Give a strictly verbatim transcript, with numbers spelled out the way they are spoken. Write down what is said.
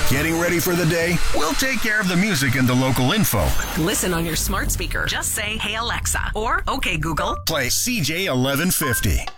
Getting ready for the day? We'll take care of the music and the local info. Listen on your smart speaker. Just say, "Hey Alexa," or "Okay Google." Play C J eleven fifty.